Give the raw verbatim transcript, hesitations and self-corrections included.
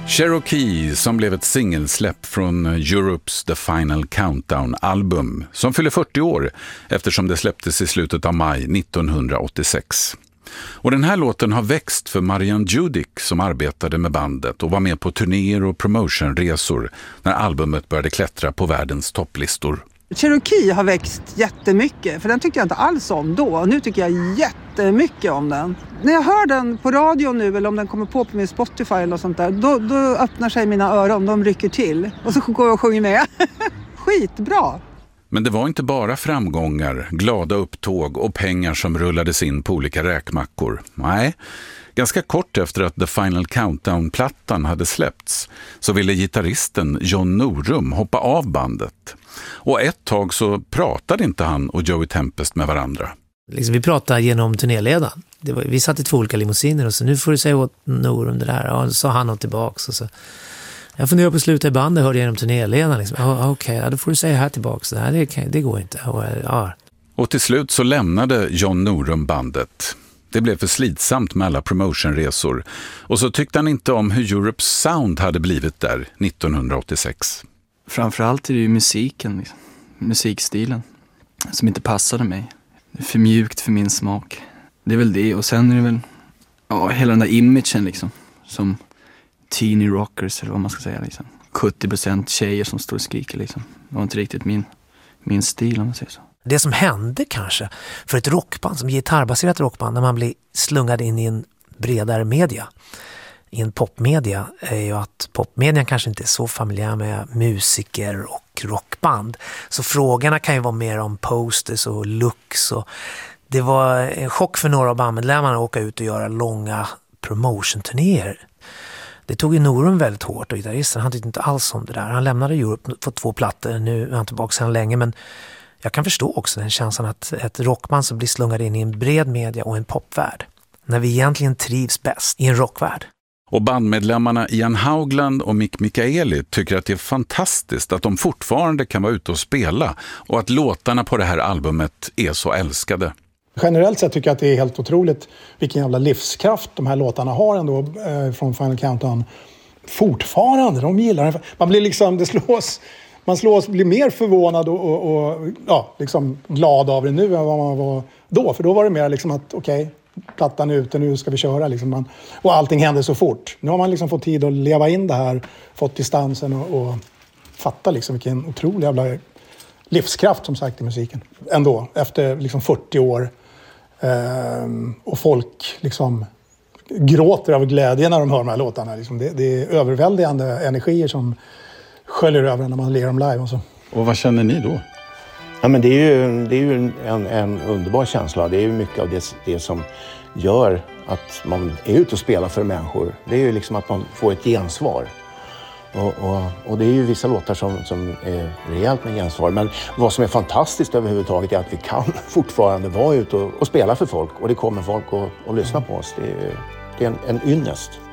Cherokee, som blev ett singelsläpp från Europes The Final Countdown-album, som fyller fyrtio år eftersom det släpptes i slutet av maj nittonhundraåttiosex. Och den här låten har växt för Marianne Judick som arbetade med bandet och var med på turnéer och promotionresor när albumet började klättra på världens topplistor. Cherokee har växt jättemycket, för den tyckte jag inte alls om då. Och nu tycker jag jättemycket om den. När jag hör den på radio nu, eller om den kommer på på min Spotify eller sånt där, då, då öppnar sig mina öron, de rycker till. Och så går jag och sjunger med. Skitbra! Men det var inte bara framgångar, glada upptåg och pengar som rullades in på olika räkmackor. Nej, ganska kort efter att The Final Countdown-plattan hade släppts så ville gitarristen John Norum hoppa av bandet. Och ett tag så pratade inte han och Joey Tempest med varandra. Liksom vi pratade genom turnéledaren. Det var, vi satt i två olika limousiner och så nu får du säga åt Norum det där. Ja, så sa han något tillbaks och så... Jag funderar på att sluta i bandet, hörde jag genom turnéledaren. Liksom. Ja, okej, okay, då får du säga här tillbaka. Det, här, det, det går inte. Och, ja. och till slut så lämnade John Norum bandet. Det blev för slitsamt med alla promotionresor. Och så tyckte han inte om hur Europes sound hade blivit där nittonhundraåttiosex. Framförallt är det ju musiken, liksom. Musikstilen, som inte passade mig. Det är för mjukt för min smak. Det är väl det. Och sen är det väl ja, hela den där imagen liksom, som... teeny rockers eller vad man ska säga liksom. sjuttio procent tjejer som står och skriker liksom. Det var inte riktigt min, min stil om man säger så. Det som hände kanske för ett rockband, som gitarrbaserat rockband, när man blir slungad in i en bredare media, i en popmedia, är ju att popmedian kanske inte är så familjär med musiker och rockband. Så frågorna kan ju vara mer om posters och looks. Och det var en chock för några av bandmedlemmarna att åka ut och göra långa promotion-turnéer. Det tog ju Norum väldigt hårt och gitarristen, han tyckte inte alls om det där. Han lämnade Europe på två plattor, nu är han tillbaka sedan länge, men jag kan förstå också den känslan att ett rockband som blir slungad in i en bred media och en popvärld, när vi egentligen trivs bäst i en rockvärld. Och bandmedlemmarna Ian Haugland och Mick Michaeli tycker att det är fantastiskt att de fortfarande kan vara ute och spela och att låtarna på det här albumet är så älskade. Generellt sett tycker jag att det är helt otroligt vilken jävla livskraft de här låtarna har ändå eh, från Final Countdown. Fortfarande, de gillar det. Man blir liksom, det slås, man slås, blir mer förvånad och, och, och ja, liksom glad av det nu än vad man var då. För då var det mer liksom att okej, okay, plattan är ute, nu ska vi köra. Liksom man, och allting hände så fort. Nu har man liksom fått tid att leva in det här, fått distansen och, och fatta liksom vilken otrolig jävla livskraft som sagt i musiken. Ändå, efter liksom fyrtio år. Um, och folk liksom gråter av glädje när de hör de här låtarna. Liksom det, det är överväldigande energier som sköljer över när man ler dem live. Och, så. Och vad känner ni då? Ja, men det är ju, det är ju en, en underbar känsla. Det är ju mycket av det, det som gör att man är ute och spelar för människor. Det är ju liksom att man får ett gensvar. Och, och, och det är ju vissa låtar som, som är rejält med gensvar. Men vad som är fantastiskt överhuvudtaget är att vi kan fortfarande vara ute och, och spela för folk. Och det kommer folk och, och lyssna på oss. Det är, det är en, en ynnest.